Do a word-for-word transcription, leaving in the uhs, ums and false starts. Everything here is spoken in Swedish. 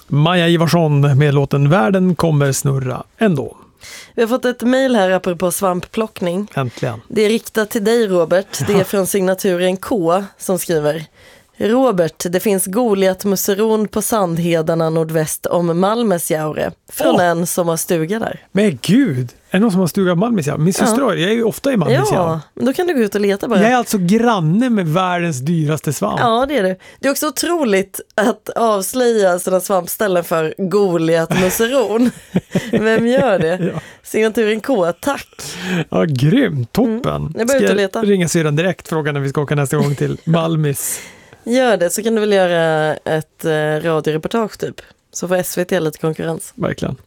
Maja Ivarsson med låten Världen kommer snurra ändå. Vi har fått ett mejl här apropå svampplockning. Äntligen. Det är riktat till dig, Robert. Det är från signaturen K som skriver: Robert, det finns Goliatmusseron på Sandhedarna nordväst om Malmesjaure. Från oh. en som har stuga där. Men gud, är det någon som har stuga i Malmesjaure? Min syster, ja. Jag är ju ofta i Malmesjaure. Ja, men då kan du gå ut och leta bara. Jag är alltså granne med världens dyraste svamp. Ja, det är du. Det är också otroligt att avslöja sådana svampställen för Goliatmusseron. Vem gör det? Ja. Signaturen K, tack. Ja, grymt, toppen. Mm. Jag börjar ut och leta. Ska jag ringa syrran direkt, fråga när vi ska åka nästa gång till Malmis. Gör det, så kan du väl göra ett eh, radioreportage typ. Så får S V T lite konkurrens. Verkligen.